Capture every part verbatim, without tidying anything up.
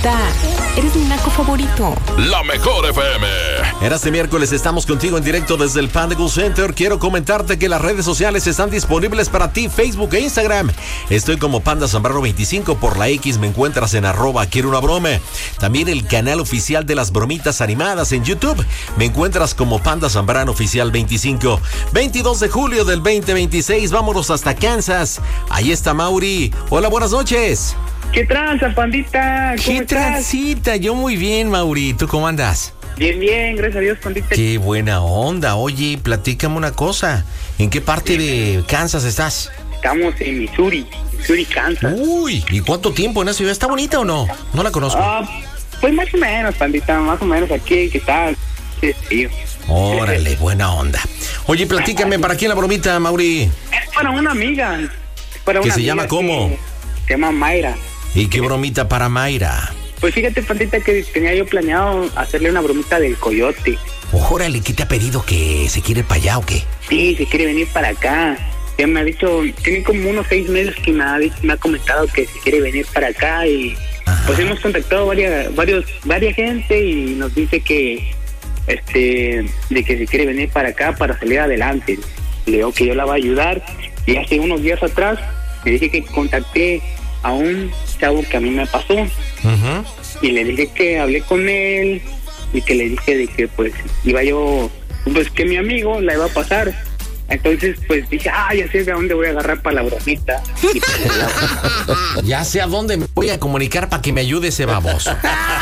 Eres mi naco favorito. La mejor F M. En este miércoles estamos contigo en directo desde el Panda Cool Center. Quiero comentarte que las redes sociales están disponibles para ti, Facebook e Instagram. Estoy como Panda Zambrano veinticinco. Por la X me encuentras en arroba quiero una broma. También el canal oficial de las bromitas animadas en YouTube. Me encuentras como Panda Zambrano Oficial veinticinco. veintidós de julio del veinte veintiséis. Vámonos hasta Kansas. Ahí está Mauri. Hola, buenas noches. ¿Qué tranza, pandita? ¿Cómo ¿Qué transita? Yo muy bien, Mauri. ¿Tú cómo andas? Bien, bien, gracias a Dios, pandita. Qué buena onda. Oye, platícame una cosa. ¿En qué parte de Kansas estás? Estamos en Missouri, Missouri, Kansas. Uy, ¿y cuánto tiempo en esa ciudad? ¿Está bonita o no? No la conozco. Ah, pues más o menos, pandita, más o menos aquí que está. Sí, tío. Órale, buena onda. Oye, platícame, ¿para quién la bromita, Mauri? Es para una amiga. Para ¿Que una se llama amiga cómo? que se llama Mayra. ¿Y qué bromita para Mayra? Pues fíjate, pandita, que tenía yo planeado hacerle una bromita del coyote. Órale, ¿qué te ha pedido? ¿Que se quiere para allá o qué? Sí, se quiere venir para acá. Ya me ha dicho, tiene como unos seis meses que me ha, me ha comentado que se quiere venir para acá y Ajá. Pues hemos contactado varias, varios, varias gente y nos dice que, este, de que se quiere venir para acá para salir adelante. Le digo que yo la voy a ayudar y hace unos días atrás le dije que contacté a un chavo que a mí me pasó uh-huh. y le dije que hablé con él y que le dije de que pues iba yo, pues que mi amigo la iba a pasar. Entonces pues dije, ah, ya sé de dónde voy a agarrar para la bromita. Y, pues, la... ya sé a dónde me voy a comunicar para que me ayude ese baboso.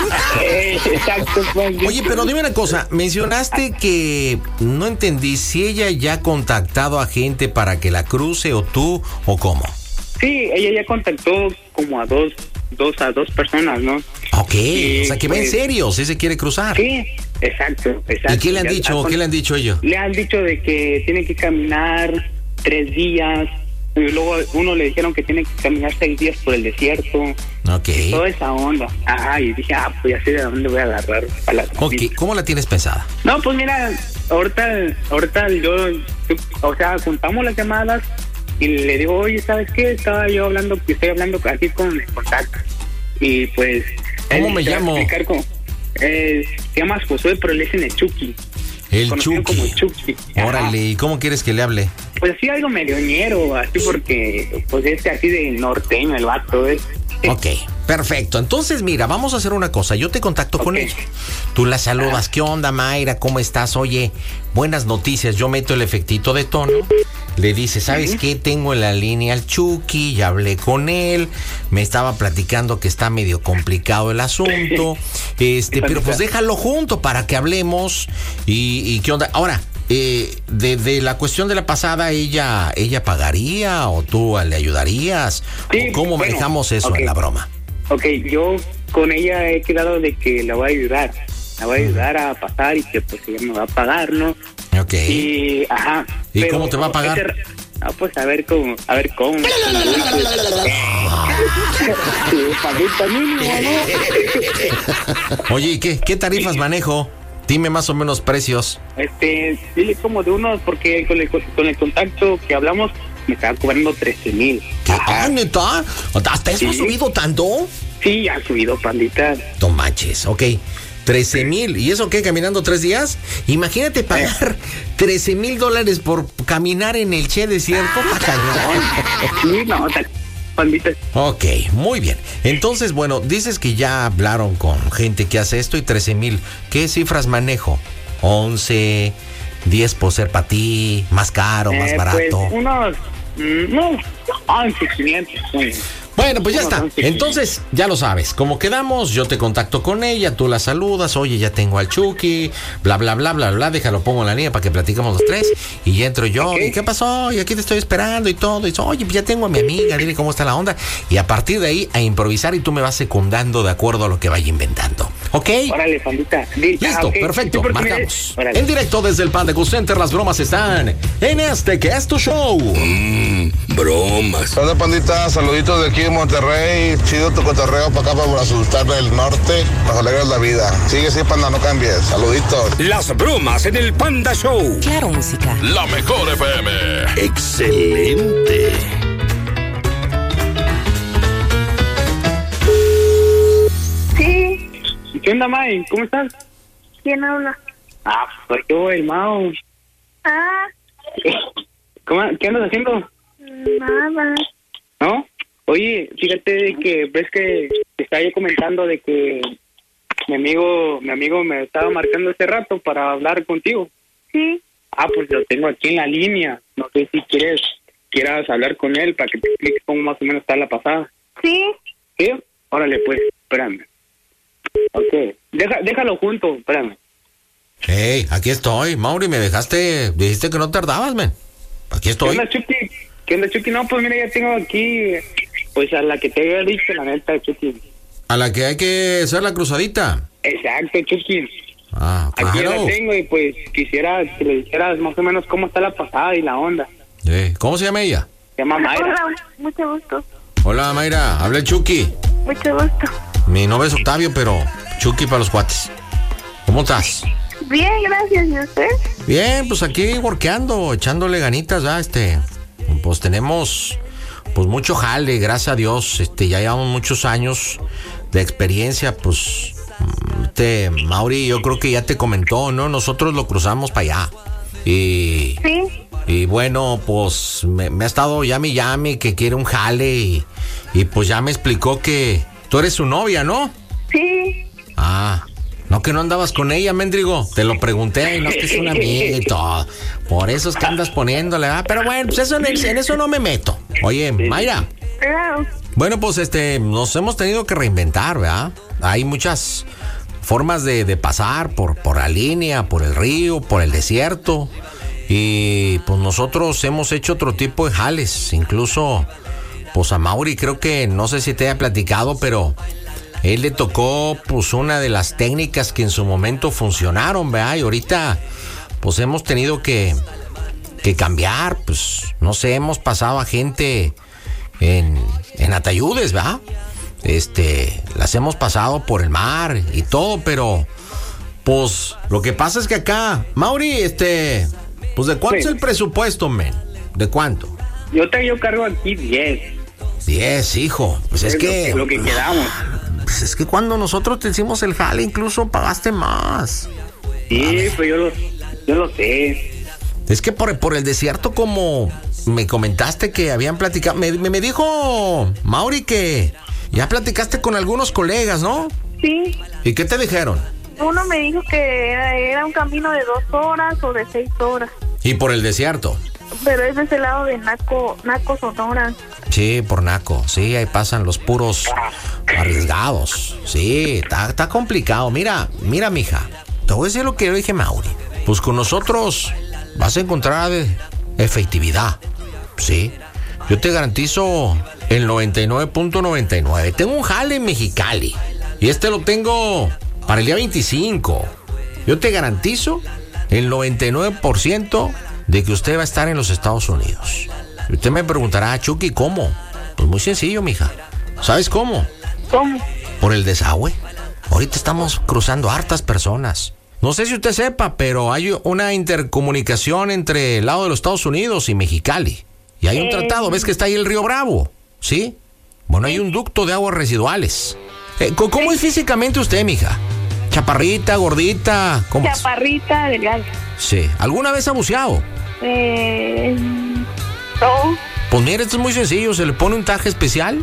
eh, exacto, pues. Oye, pero dime una cosa, mencionaste que no entendí si ella ya ha contactado a gente para que la cruce o tú o cómo. Sí, ella ya contactó como a dos, dos a dos personas, ¿no? Ok, y, o sea que pues, va en serio, si se quiere cruzar. Sí, exacto, exacto. ¿Y qué le han ya, dicho? ¿Qué le han dicho ellos? Le han dicho de que tiene que caminar tres días, y luego uno le dijeron que tiene que caminar seis días por el desierto. Ok. Y toda esa onda. Ajá, y dije, ah, pues ya sé de dónde voy a agarrar para la Ok, ¿cómo la tienes pensada? No, pues mira, ahorita, ahorita yo, yo, o sea, juntamos las llamadas y le digo, oye, ¿sabes qué? Estaba yo hablando, estoy hablando aquí con el contacto. Y pues... ¿Cómo me llamo? Cómo, eh, se llama Josué, pero le dicen el Chucky. El Chucky. Como Chucky. Órale, ¿y cómo quieres que le hable? Pues así algo medio ñero, así porque, pues este así de norteño, el vato, ¿ves? Ok, perfecto. Entonces, mira, vamos a hacer una cosa. Yo te contacto okay. con ella. Tú la saludas. Ah. ¿Qué onda, Mayra? ¿Cómo estás? Oye, buenas noticias. Yo meto el efectito de tono. Le dice, ¿sabes ¿Sí? qué? Tengo en la línea al Chucky, ya hablé con él, me estaba platicando que está medio complicado el asunto, este, pero pues déjalo junto para que hablemos y, y ¿qué onda? Ahora, eh, de, de la cuestión de la pasada, ¿ella ella pagaría o tú le ayudarías? Sí, ¿O ¿Cómo bueno, manejamos eso okay. en la broma? Ok, yo con ella he quedado de que la voy a ayudar, la voy a ayudar a pasar y que pues ella me va a pagar, ¿no? Ok. Y, ajá. ¿Y pero, cómo te va a pagar? Ese, ah, pues a ver cómo, a ver cómo. Oye, ¿y qué, qué tarifas manejo? Dime más o menos precios. Este, dile como de unos, porque con el, con el contacto que hablamos me estaba cobrando trece mil. ¿Qué? Ah, ¿neta? ¿Hasta eso sí. ha subido tanto? Sí, ha subido, pandita. No manches, ok. trece mil. ¿Y eso qué? ¿Caminando tres días? Imagínate pagar trece mil dólares por caminar en el Che Desierto. Sí, no, pandita. Ok, muy bien. Entonces, bueno, dices que ya hablaron con gente que hace esto y trece mil. ¿Qué cifras manejo? once, diez por ser para ti, más caro, eh, más barato. Pues unos, no, once, quinientos. Bueno, pues ya está. Entonces, ya lo sabes. Como quedamos, yo te contacto con ella, tú la saludas, oye, ya tengo al Chucky, bla, bla, bla, bla, bla, déjalo, pongo en la línea para que platicamos los tres. Y ya entro yo, okay. ¿Y qué pasó? Y aquí te estoy esperando y todo. Y dice, oye, pues ya tengo a mi amiga, dile cómo está la onda. Y a partir de ahí, a improvisar y tú me vas secundando de acuerdo a lo que vaya inventando. ¿Ok? Órale, pandita. Listo, ah, okay. Perfecto, sí, marcamos. En directo desde el Panda Cool Center, las bromas están en este que es tu show. Mmm, bromas. Hola, pandita, saluditos de aquí en Monterrey. Chido tu cotorreo para acá, para asustarle del norte. Nos alegras la vida. Sigue así, panda, no cambies. Saluditos. Las bromas en el Panda Show. Claro, música. La mejor F M. Excelente. Sí, ¿Qué onda, May? ¿Cómo estás? ¿Quién habla? Ah, pues yo, el Mao. Ah, ¿Cómo, ¿Qué andas haciendo? nada. ¿No? Oye, fíjate de que ves que te estaba yo comentando de que mi amigo, mi amigo me estaba marcando hace rato para hablar contigo. Sí, Ah, pues lo tengo aquí en la línea. No sé si quieres, quieras hablar con él para que te explique cómo más o menos está la pasada. sí. ¿Sí? Órale, pues, espérame. Ok, Deja, déjalo junto, espérame. Hey, aquí estoy. Mauri, me dejaste, dijiste que no tardabas, men. Aquí ¿Qué estoy. onda, Chucky? ¿Qué onda, Chucky? No, pues mira, ya tengo aquí, pues a la que te había dicho, la neta, Chucky. A la que hay que hacer la cruzadita. Exacto, Chucky. Ah, Aquí ya claro. la tengo y pues quisiera que le dijeras más o menos cómo está la pasada y la onda. Eh, ¿Cómo se llama ella? Se llama Mayra. Hola, mucho gusto. Hola, Mayra. Habla el Chucky. Mucho gusto. Mi nombre es Octavio, pero Chucky para los cuates. ¿Cómo estás? Bien, gracias. ¿Y usted? Bien, pues aquí workeando, echándole ganitas, ¿verdad? Este, pues tenemos pues mucho jale, gracias a Dios. Este, ya llevamos muchos años de experiencia, pues este, Mauri, yo creo que ya te comentó, ¿no? Nosotros lo cruzamos para allá. Y Sí. Y bueno, pues me, me ha estado llame y llame que quiere un jale y, y pues ya me explicó que tú eres su novia, ¿no? Sí. Ah, no que no andabas con ella, Méndrigo. Te lo pregunté y no es que es una amiga y todo. Por eso es que andas poniéndole, ¿verdad? Pero bueno, pues eso en, el- en eso no me meto. Oye, Mayra. Claro. Bueno, pues este, nos hemos tenido que reinventar, ¿verdad? Hay muchas formas de, de pasar por, por la línea, por el río, por el desierto. Y pues nosotros hemos hecho otro tipo de jales. Incluso, pues a Mauri creo que, no sé si te haya platicado, pero él le tocó pues una de las técnicas que en su momento funcionaron, ¿verdad? Y ahorita pues hemos tenido que, que cambiar, pues no sé, hemos pasado a gente en, en atayudes, ¿verdad? Este, las hemos pasado por el mar y todo, pero pues lo que pasa es que acá, Mauri, este, pues ¿de cuánto Sí. es el presupuesto, men? ¿De cuánto? Yo te yo cargo aquí diez. Diez, hijo. Pues es Es que, lo que, lo que quedamos. pues es que cuando nosotros te hicimos el jale, incluso pagaste más. Sí, pues yo lo, yo lo sé. Es que por, por el desierto, como me comentaste que habían platicado, me, me, me dijo Mauri que ya platicaste con algunos colegas, ¿no? Sí. ¿Y qué te dijeron? Uno me dijo que era, era un camino de dos horas o de seis horas. Y por el desierto. Pero es de ese lado de Naco, Naco, Sonora. Sí, por Naco. Sí, ahí pasan los puros arriesgados. Sí, está, está complicado. Mira, mira, mija. Te voy a decir lo que yo dije, Mauri. Pues con nosotros vas a encontrar eh, efectividad. Sí. Yo te garantizo el noventa y nueve punto noventa y nueve. Tengo un jale en Mexicali. Y este lo tengo para el día veinticinco. Yo te garantizo el noventa y nueve por ciento de que usted va a estar en los Estados Unidos. Y usted me preguntará, Chucky, ¿cómo? Pues muy sencillo, mija. ¿Sabes cómo? ¿Cómo? Por el desagüe. Ahorita estamos cruzando hartas personas. No sé si usted sepa, pero hay una intercomunicación entre el lado de los Estados Unidos y Mexicali. Y hay un Eh. tratado, ¿ves que está ahí el río Bravo? ¿Sí? Bueno, hay un ducto de aguas residuales. Eh, ¿cómo- ¿Cómo es físicamente usted, mija? ¿Chaparrita, gordita? ¿Cómo es? Chaparrita, delgada. Sí. ¿Alguna vez ha buceado? Eh, no. Pues mire, esto es muy sencillo. Se le pone un taje especial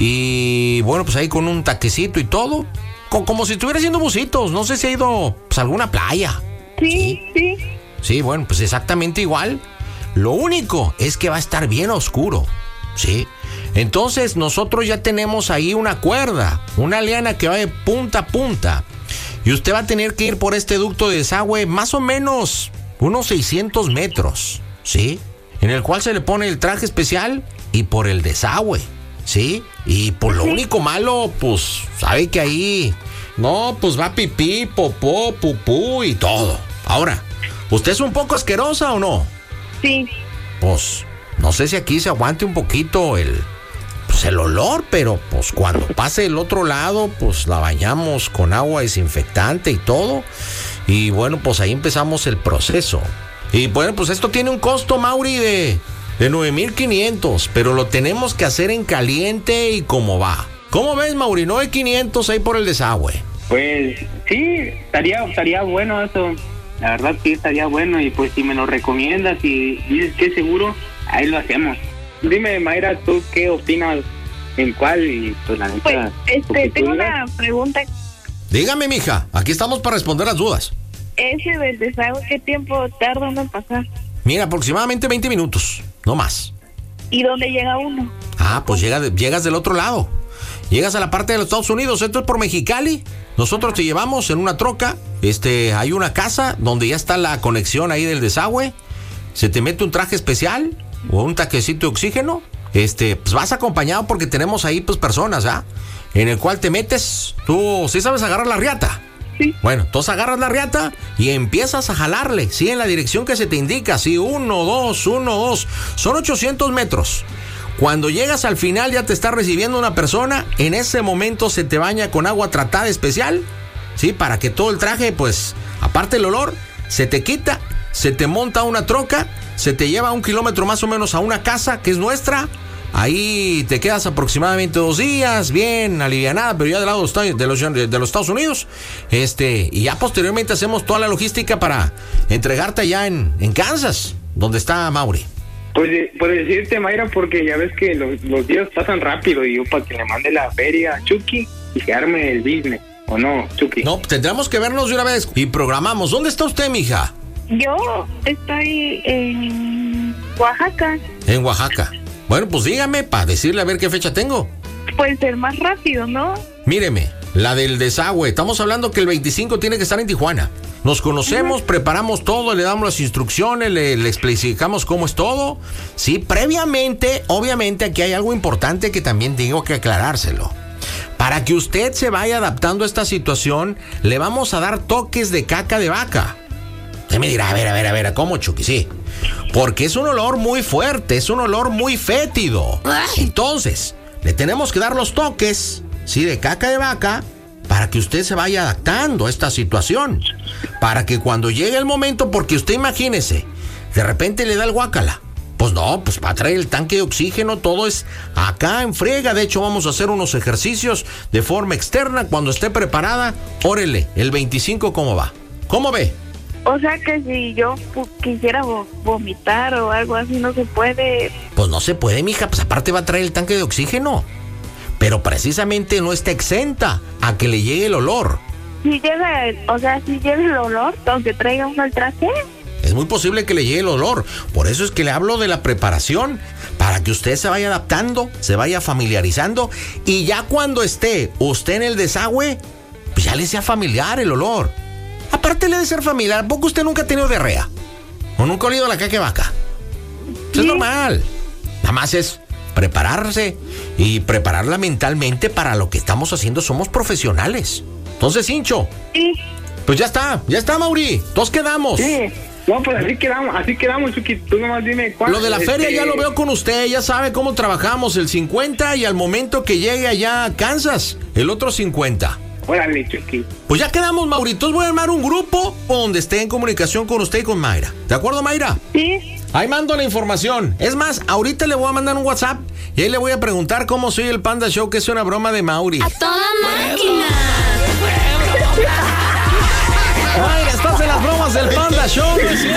y bueno, pues ahí con un taquecito y todo. Co- como si estuviera haciendo bucitos. No sé si ha ido pues, a alguna playa. Sí, sí. Sí, bueno, pues exactamente igual. Lo único es que va a estar bien oscuro. Sí. Entonces nosotros ya tenemos ahí una cuerda, una liana que va de punta a punta. Y usted va a tener que ir por este ducto de desagüe más o menos unos seiscientos metros. ¿Sí? En el cual se le pone el traje especial y por el desagüe. ¿Sí? Y por lo único malo, pues, sabe que ahí, no, pues va pipí, popó, pupú y todo. Ahora, ¿usted es un poco asquerosa o no? Sí. Pues, no sé si aquí se aguante un poquito el, pues el olor, pero pues cuando pase el otro lado, pues la bañamos con agua desinfectante y todo. Y bueno, pues ahí empezamos el proceso. Y bueno, pues esto tiene un costo, Mauri, de... De nueve mil quinientos, pero lo tenemos que hacer en caliente y como va. ¿Cómo ves, Mauri? nueve mil quinientos ahí por el desagüe. Pues sí, estaría, estaría bueno eso. La verdad sí estaría bueno y pues si me lo recomiendas y dices que es seguro, ahí lo hacemos. Dime, Mayra, ¿tú qué opinas en cuál? Y pues la neta... Pues, este, tengo una pregunta. Dígame, mija, aquí estamos para responder las dudas. Ese del desagüe, ¿qué tiempo tarda uno en pasar? Mira, aproximadamente veinte minutos, no más. ¿Y dónde llega uno? Ah, pues llega, llegas del otro lado. Llegas a la parte de los Estados Unidos, esto es por Mexicali. Nosotros te llevamos en una troca. Este, hay una casa donde ya está la conexión ahí del desagüe. Se te mete un traje especial o un taquecito de oxígeno. Este, pues vas acompañado porque tenemos ahí pues personas, ¿ah? En el cual te metes. Tú sí sabes agarrar la riata. Sí. Bueno, entonces agarras la riata y empiezas a jalarle, sí, en la dirección que se te indica, sí, uno, dos, uno, dos. Son ochocientos metros. Cuando llegas al final ya te está recibiendo una persona, en ese momento se te baña con agua tratada especial, sí, para que todo el traje, pues, aparte el olor, se te quita, se te monta una troca, se te lleva un kilómetro más o menos a una casa que es nuestra. Ahí te quedas aproximadamente dos días, bien alivianada, pero ya del lado de los, de los Estados Unidos. Este, y ya posteriormente hacemos toda la logística para entregarte allá en, en Kansas, donde está Mauri. Pues, pues decirte, Mayra, porque ya ves que los, los días pasan rápido y yo para que le mande la feria a Chucky y se arme el business, ¿o no, Chucky? No, tendremos que vernos de una vez y programamos. ¿Dónde está usted, mija? Yo estoy en Oaxaca. En Oaxaca. Bueno, pues dígame para decirle a ver qué fecha tengo. Puede ser más rápido, ¿no? Míreme, la del desagüe. Estamos hablando que el veinticinco tiene que estar en Tijuana. Nos conocemos, uh-huh. preparamos todo, le damos las instrucciones, le, le explicamos cómo es todo. Sí, previamente, obviamente aquí hay algo importante que también tengo que aclarárselo. Para que usted se vaya adaptando a esta situación, le vamos a dar toques de caca de vaca. Usted me dirá, a ver, a ver, a ver, ¿cómo, Chucky? Sí. Porque es un olor muy fuerte, es un olor muy fétido. Entonces, le tenemos que dar los toques, sí, de caca de vaca, para que usted se vaya adaptando a esta situación. Para que cuando llegue el momento, porque usted imagínese, de repente le da el guácala. Pues no, pues para traer el tanque de oxígeno, todo es acá en friega. De hecho, vamos a hacer unos ejercicios de forma externa. Cuando esté preparada, órele, el veinticinco, ¿cómo va? ¿Cómo ve? O sea que si yo quisiera vomitar o algo así, no se puede. Pues no se puede, mija, pues aparte va a traer el tanque de oxígeno. Pero precisamente no está exenta a que le llegue el olor. Si llega, el, o sea, si llega el olor, aunque traiga uno el traje. Es muy posible que le llegue el olor. Por eso es que le hablo de la preparación, para que usted se vaya adaptando, se vaya familiarizando, y ya cuando esté usted en el desagüe, pues ya le sea familiar el olor. Aparte le de ser familiar, ¿poco usted nunca ha tenido diarrea? ¿O nunca ha olido la caca de vaca? Sí. Es normal. Nada más es prepararse y prepararla mentalmente para lo que estamos haciendo. Somos profesionales. Entonces, Hincho. Sí. Pues ya está, ya está, Mauri. Todos quedamos. Sí. No, pues así quedamos, así quedamos, Chucky. Tú nomás dime cuál. Lo de la este... feria ya lo veo con usted, ya sabe cómo trabajamos, el cincuenta y al momento que llegue allá a Kansas, el otro cincuenta. Órale, Chucky. Pues ya quedamos, Mauritos. Voy a armar un grupo donde esté en comunicación con usted y con Mayra. ¿De acuerdo, Mayra? Sí. Ahí mando la información. Es más, ahorita le voy a mandar un WhatsApp y ahí le voy a preguntar cómo soy el Panda Show, que es una broma de Mauri. ¡A toda máquina! Mayra, estás en las bromas del Panda Show, ¿no es cierto?